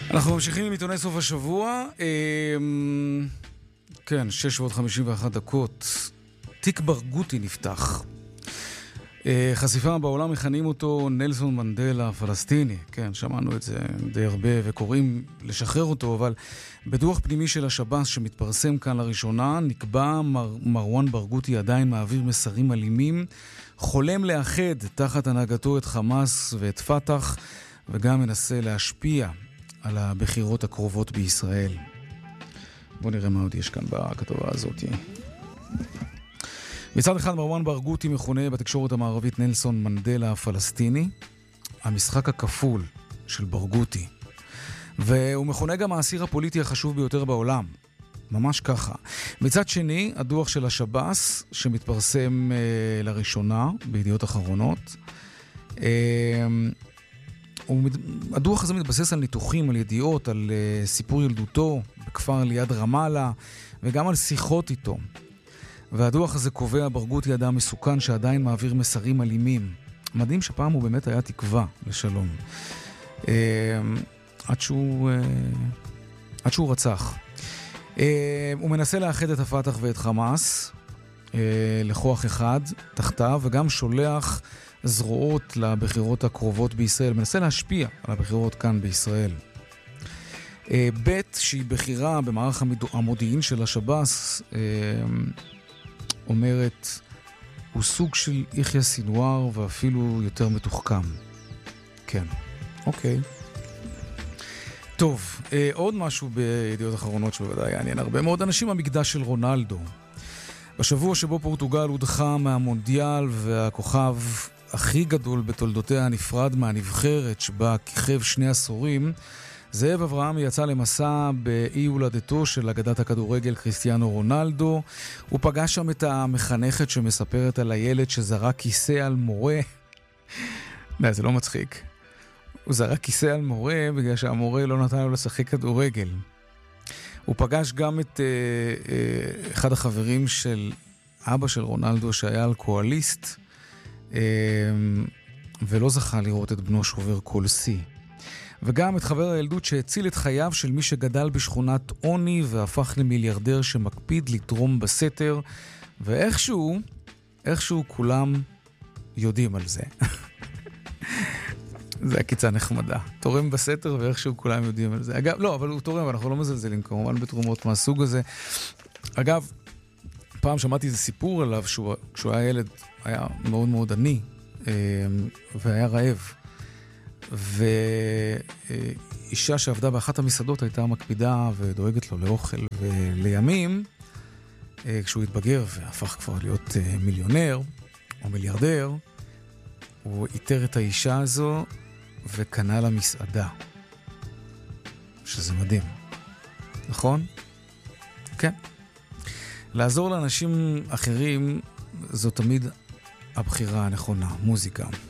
אנחנו ממשיכים עם עיתוני סוף השבוע. כן, 6:51. תיק ברגותי נפתח. חשיפה בעולם מכנים אותו נלסון מנדלה הפלסטיני. כן, שמענו את זה די הרבה וקוראים לשחרר אותו, אבל בדוח פנימי של השב"ס שמתפרסם כאן לראשונה, נקבע מרואן ברגותי עדיין מעביר מסרים אלימים, חולם לאחד תחת הנהגתו את חמאס ואת פתח, וגם מנסה להשפיע על הבחירות הקרובות בישראל. בואו נראה מה עוד יש כאן בכתבה הזאת. מצד אחד מרואן ברגותי מכונה בתקשורת המערבית נלסון מנדלה הפלסטיני, המשחק הכפול של ברגותי. והוא מכונה גם האסיר הפוליטי החשוב ביותר בעולם. ממש ככה. מצד שני, הדוח של השב"ס שמתפרסם לראשונה בידיעות אחרונות, הדוח הזה מתבסס על ניתוחים, על ידיעות, על סיפור ילדותו בכפר ליד רמאללה, וגם על שיחות איתו. והדוח הזה קובע ברגותי אדם מסוכן שעדיין מעביר מסרים אלימים. מדהים שפעם הוא באמת היה תקווה לשלום. עד שהוא רצח. הוא מנסה לאחד את הפתח ואת חמאס לכוח אחד תחתיו, וגם שולח זרועות לבחירות הקרובות בישראל, מנסה להשפיע על הבחירות כאן בישראל. בית שהיא בחירה במערך המודיעין של השב"ס, אומרת, הוא סוג של יחיא סינואר ואפילו יותר מתוחכם. כן, אוקיי. טוב, עוד משהו בידיעות אחרונות שבוודאי יעניין הרבה מאוד אנשים, המקדש של רונלדו. בשבוע שבו פורטוגל הודחה מהמונדיאל והכוכב הכי גדול בתולדותיה נפרד מהנבחרת שבה כיכב 2 עשורים, זאב אברהם יצא למסע באי הולדתו של אגדת הכדורגל קריסטיאנו רונלדו. הוא פגש שם את המחנכת שמספרת על הילד שזרק כיסא על מורה. זה לא מצחיק. הוא זרק כיסא על מורה בגלל שהמורה לא נתן לו לשחק כדורגל. הוא פגש גם את אחד החברים של אבא של רונלדו שהיה אלכוהוליסט, ולא זכה לראות את בנו שובר כל שיא. וגם את חבר הילדות שהציל את חייו של מי שגדל בשכונת עוני והפך למיליארדר שמקפיד לתרום בסתר, ואיכשהו כולם יודעים על זה. זה הקיצה נחמדה. תורם בסתר ואיכשהו כולם יודעים על זה. אגב, לא, אבל הוא תורם, אנחנו לא מזלזלים כמובן בתרומות מהסוג הזה. אגב, פעם שמעתי איזה סיפור עליו, כשהוא היה ילד, היה מאוד מאוד עני, והיה רעב. ואישה שעבדה באחת המסעדות הייתה מקפידה ודואגת לו לאוכל, ולימים, כשהוא התבגר והפך כבר להיות מיליונר או מיליארדר, הוא איתר את האישה הזו וקנה לה מסעדה. שזה מדהים. נכון? כן. לעזור לאנשים אחרים זו תמיד הבחירה הנכונה, מוזיקה.